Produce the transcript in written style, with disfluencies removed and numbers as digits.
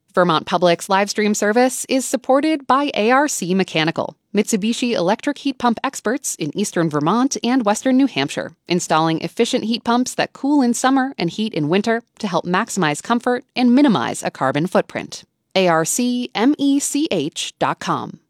Vermont Public's live stream service is supported by ARC Mechanical, Mitsubishi electric heat pump experts in eastern Vermont and western New Hampshire, installing efficient heat pumps that cool in summer and heat in winter to help maximize comfort and minimize a carbon footprint. ARCMECH.com.